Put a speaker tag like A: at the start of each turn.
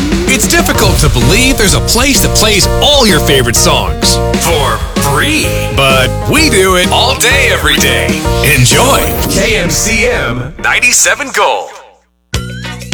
A: It's difficult to believe there's a place that plays all your favorite songs for free. But we do it all day, every day. Enjoy KMCM 97 Gold.